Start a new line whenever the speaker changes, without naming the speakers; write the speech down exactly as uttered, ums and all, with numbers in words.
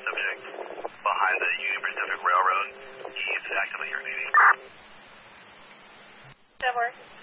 subject behind the Union Pacific Railroad. He's actively urinating.
That works.